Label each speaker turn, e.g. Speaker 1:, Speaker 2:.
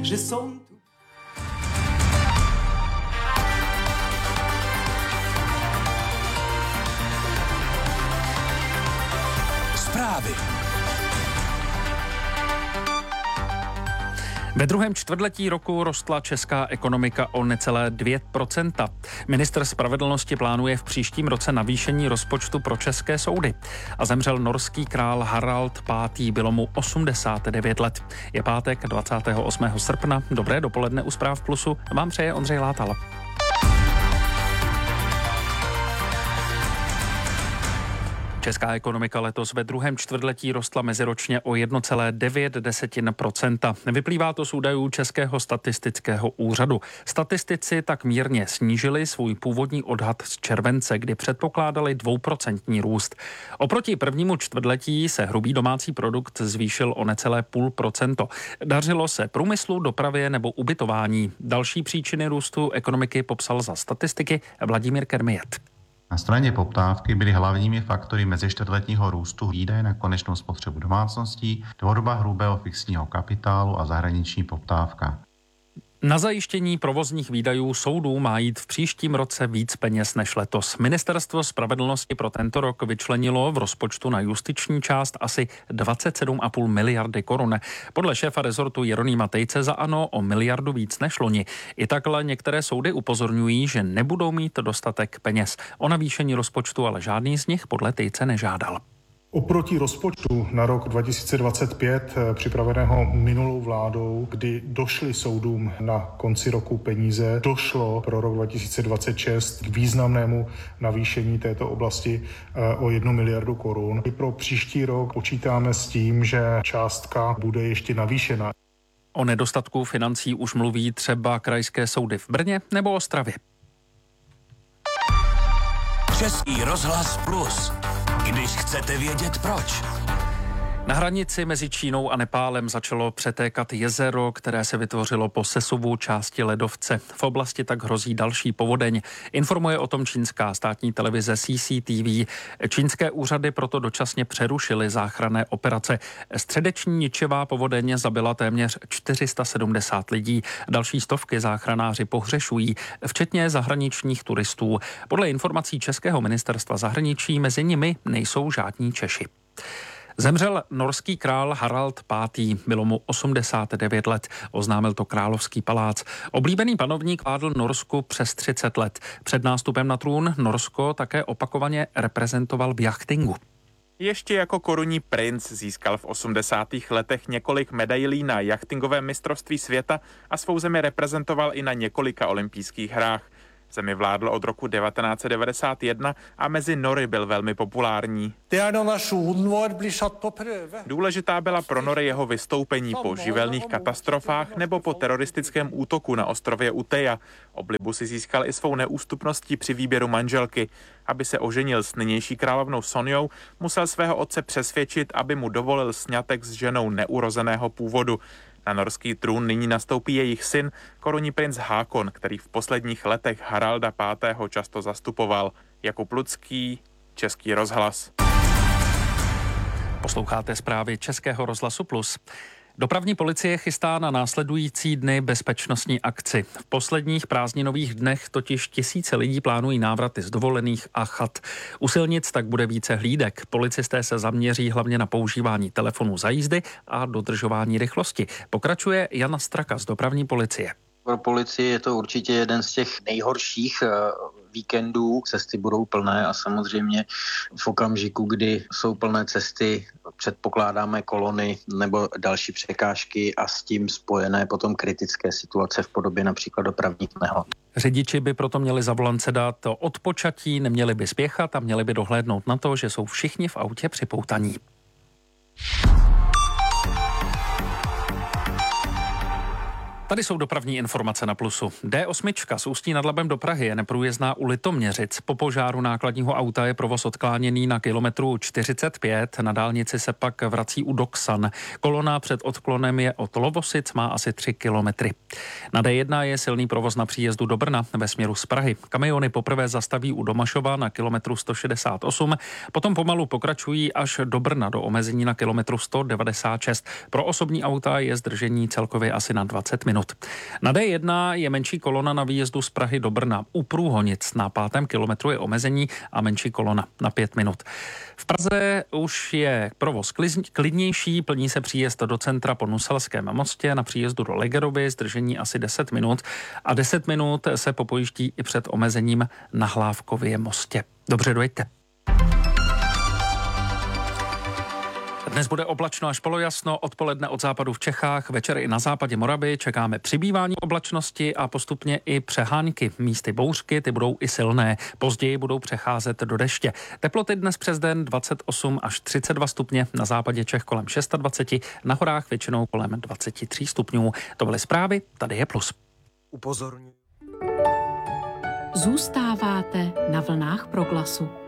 Speaker 1: že jsou tu.
Speaker 2: Zprávy.
Speaker 3: Ve druhém čtvrtletí roku rostla česká ekonomika o necelé 2%. Ministr spravedlnosti plánuje v příštím roce navýšení rozpočtu pro české soudy. A zemřel norský král Harald V. Bylo mu 89 let. Je pátek 28. srpna. Dobré dopoledne u Zpráv Plusu. Vám přeje Ondřej Látal. Česká ekonomika letos ve druhém čtvrtletí rostla meziročně o 1,9%. Vyplývá to z údajů Českého statistického úřadu. Statistici tak mírně snížili svůj původní odhad z července, kdy předpokládali 2% růst. Oproti prvnímu čtvrtletí se hrubý domácí produkt zvýšil o necelé 0,5%. Dařilo se průmyslu, dopravě nebo ubytování. Další příčiny růstu ekonomiky popsal za statistiky Vladimír Kermijet.
Speaker 4: Na straně poptávky byly hlavními faktory mezičtvrtletního růstu výdaje na konečnou spotřebu domácností, tvorba hrubého fixního kapitálu a zahraniční poptávka.
Speaker 3: Na zajištění provozních výdajů soudů má jít v příštím roce víc peněz než letos. Ministerstvo spravedlnosti pro tento rok vyčlenilo v rozpočtu na justiční část asi 27,5 miliardy korun. Podle šéfa rezortu Jeronýma Tejce za ANO o miliardu víc než loni. I takhle některé soudy upozorňují, že nebudou mít dostatek peněz. O navýšení rozpočtu ale žádný z nich podle Tejce nežádal.
Speaker 5: Oproti rozpočtu na rok 2025, připraveného minulou vládou, kdy došly soudům na konci roku peníze, došlo pro rok 2026 k významnému navýšení této oblasti o 1 miliardu korun. I pro příští rok počítáme s tím, že částka bude ještě navýšena.
Speaker 3: O nedostatku financí už mluví třeba krajské soudy v Brně nebo Ostravě.
Speaker 2: Český rozhlas Plus. Když chcete vědět proč.
Speaker 3: Na hranici mezi Čínou a Nepálem začalo přetékat jezero, které se vytvořilo po sesuvu části ledovce. V oblasti tak hrozí další povodeň. Informuje o tom čínská státní televize CCTV. Čínské úřady proto dočasně přerušily záchranné operace. Středeční ničivá povodeň zabila téměř 470 lidí. Další stovky záchranáři pohřešují, včetně zahraničních turistů. Podle informací Českého ministerstva zahraničí mezi nimi nejsou žádní Češi. Zemřel norský král Harald V. Bylo mu 89 let, oznámil to Královský palác. Oblíbený panovník vládl Norsku přes 30 let. Před nástupem na trůn Norsko také opakovaně reprezentoval v jachtingu.
Speaker 6: Ještě jako korunní princ získal v 80. letech několik medailí na jachtingovém mistrovství světa a svou zemi reprezentoval i na několika olympijských hrách. Zemi vládl od roku 1991 a mezi Nory byl velmi populární. Důležitá byla pro Nory jeho vystoupení po živelných katastrofách nebo po teroristickém útoku na ostrově Uteja. Oblibu si získal i svou neústupností při výběru manželky. Aby se oženil s nynější královnou Sonjou, musel svého otce přesvědčit, aby mu dovolil sňatek s ženou neurozeného původu. Na norský trůn nyní nastoupí jejich syn, korunní princ Hákon, který v posledních letech Haralda V. často zastupoval. Jakub Lucký, Český rozhlas.
Speaker 3: Posloucháte zprávy Českého rozhlasu Plus. Dopravní policie chystá na následující dny bezpečnostní akci. V posledních prázdninových dnech totiž tisíce lidí plánují návraty z dovolených a chat. U silnic tak bude více hlídek. Policisté se zaměří hlavně na používání telefonů za jízdy a dodržování rychlosti. Pokračuje Jana Straka z dopravní policie.
Speaker 7: Pro policii je to určitě jeden z těch nejhorších víkendů. Cesty budou plné a samozřejmě v okamžiku, kdy jsou plné cesty, předpokládáme kolony nebo další překážky a s tím spojené potom kritické situace v podobě například dopravních nehod.
Speaker 3: Řidiči by proto měli za volance dát odpočatí, neměli by spěchat a měli by dohlédnout na to, že jsou všichni v autě připoutaní. Tady jsou dopravní informace na Plusu. D8 z Ústí nad Labem do Prahy je neprůjezdná u Litoměřic. Po požáru nákladního auta je provoz odkláněný na kilometru 45, na dálnici se pak vrací u Doksan. Kolona před odklonem je od Lovosic, má asi 3 kilometry. Na D1 je silný provoz na příjezdu do Brna ve směru z Prahy. Kamiony poprvé zastaví u Domašova na kilometru 168, potom pomalu pokračují až do Brna do omezení na kilometru 196. Pro osobní auta je zdržení celkově asi na 20 minut. minut. Na D1 je menší kolona na výjezdu z Prahy do Brna. U Průhonic na 5. kilometru je omezení a menší kolona na 5 minut. V Praze už je provoz klidnější, plní se příjezd do centra po Nuselském mostě, na příjezdu do Legerovy zdržení asi 10 minut a 10 minut se popojíždí i před omezením na Hlávkově mostě. Dobře, dojďte. Dnes bude oblačno až polojasno, odpoledne od západu v Čechách, večer i na západě Moravy čekáme přibývání oblačnosti a postupně i přehánky. Místy bouřky, ty budou i silné, později budou přecházet do deště. Teploty dnes přes den 28 až 32 stupně, na západě Čech kolem 26, na horách většinou kolem 23 stupňů. To byly zprávy, tady je Plus.
Speaker 1: Zůstáváte na vlnách Proglasu.